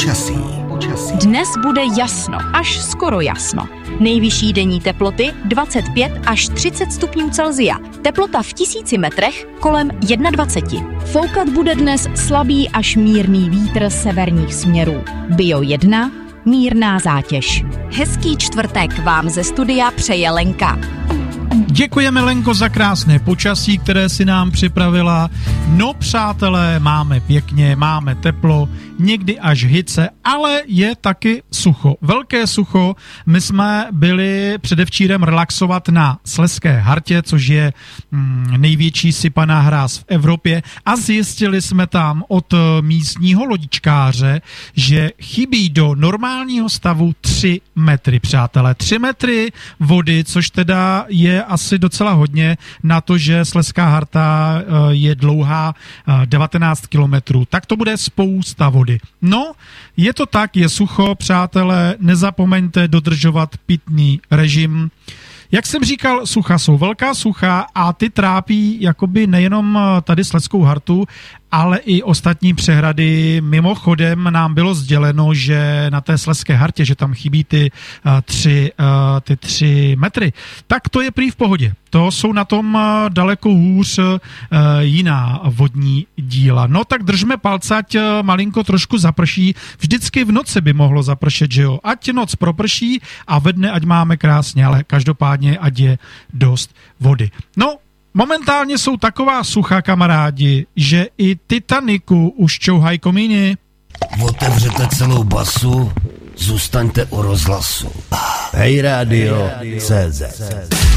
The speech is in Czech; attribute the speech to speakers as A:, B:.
A: Dnes bude jasno, až skoro jasno. Nejvyšší denní teploty 25 až 30 stupňů Celsia. Teplota v 1000 metrech kolem 21. Foukat bude dnes slabý až mírný vítr severních směrů. Bio 1, mírná zátěž. Hezký čtvrtek vám ze studia přeje Lenka.
B: Děkujeme, Lenko, za krásné počasí, které si nám připravila. No, přátelé, máme pěkně, máme teplo, někdy až hyce, ale je taky sucho. Velké sucho. My jsme byli předevčírem relaxovat na Slezské Hartě, což je největší sypaná hráz v Evropě, a zjistili jsme tam od místního lodičkáře, že chybí do normálního stavu 3 metry, přátelé. 3 metry vody, což teda je asi docela hodně na to, že Slezská Harta je dlouhá 19 kilometrů. Tak to bude spousta vody. No, je to tak, je sucho, přátelé, nezapomeňte dodržovat pitný režim. Jak jsem říkal, sucha jsou velká sucha a ty trápí jakoby nejenom tady Slezskou Hartu, ale i ostatní přehrady. Mimochodem nám bylo sděleno, že na té Slezské Hartě, že tam chybí ty 3 metry, tak to je prý v pohodě. To jsou na tom daleko hůř jiná vodní díla. No tak držme palce, ať malinko trošku zaprší. Vždycky v noci by mohlo zapršet, že jo? Ať noc proprší a ve dne ať máme krásně, ale každopádně ať je dost vody. No, momentálně jsou taková sucha, kamarádi, že i Titaniku už čouhají komíny.
C: Otevřete celou basu, zůstaňte u rozhlasu. Hej, Radio CZ.